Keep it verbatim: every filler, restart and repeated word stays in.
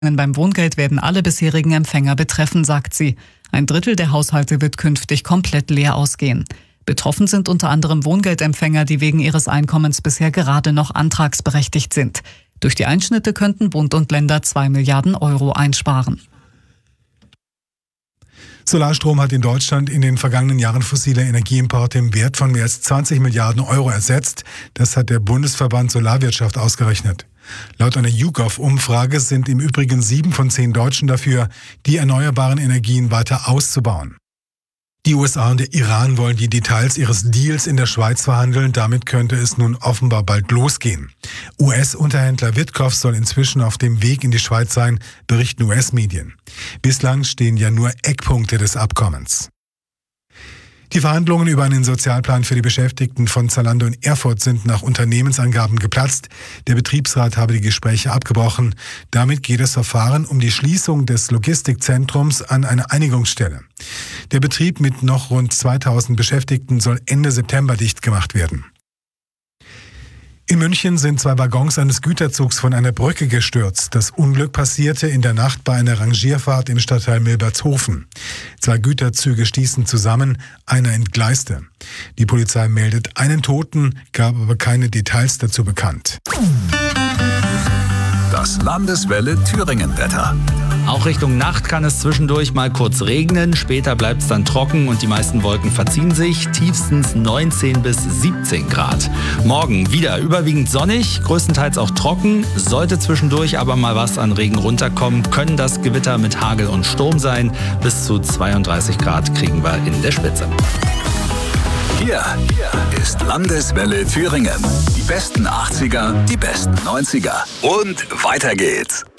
Beim Wohngeld werden alle bisherigen Empfänger betreffen, sagt sie. Ein Drittel der Haushalte wird künftig komplett leer ausgehen. Betroffen sind unter anderem Wohngeldempfänger, die wegen ihres Einkommens bisher gerade noch antragsberechtigt sind. Durch die Einschnitte könnten Bund und Länder zwei Milliarden Euro einsparen. Solarstrom hat in Deutschland in den vergangenen Jahren fossile Energieimporte im Wert von mehr als zwanzig Milliarden Euro ersetzt. Das hat der Bundesverband Solarwirtschaft ausgerechnet. Laut einer YouGov-Umfrage sind im Übrigen sieben von zehn Deutschen dafür, die erneuerbaren Energien weiter auszubauen. Die U S A und der Iran wollen die Details ihres Deals in der Schweiz verhandeln. Damit könnte es nun offenbar bald losgehen. U S-Unterhändler Wittkopf soll inzwischen auf dem Weg in die Schweiz sein, berichten U S-Medien. Bislang stehen ja nur Eckpunkte des Abkommens. Die Verhandlungen über einen Sozialplan für die Beschäftigten von Zalando in Erfurt sind nach Unternehmensangaben geplatzt. Der Betriebsrat habe die Gespräche abgebrochen. Damit geht das Verfahren um die Schließung des Logistikzentrums an eine Einigungsstelle. Der Betrieb mit noch rund zweitausend Beschäftigten soll Ende September dicht gemacht werden. In München sind zwei Waggons eines Güterzugs von einer Brücke gestürzt. Das Unglück passierte in der Nacht bei einer Rangierfahrt im Stadtteil Milbertshofen. Zwei Güterzüge stießen zusammen, einer entgleiste. Die Polizei meldet einen Toten, gab aber keine Details dazu bekannt. Das Landeswelle Thüringen-Wetter. Auch Richtung Nacht kann es zwischendurch mal kurz regnen, später bleibt es dann trocken und die meisten Wolken verziehen sich, tiefstens neunzehn bis siebzehn Grad. Morgen wieder überwiegend sonnig, größtenteils auch trocken, sollte zwischendurch aber mal was an Regen runterkommen, können das Gewitter mit Hagel und Sturm sein, bis zu zweiunddreißig Grad kriegen wir in der Spitze. Hier ist Landeswelle Thüringen. Die besten achtziger, die besten neunziger und weiter geht's.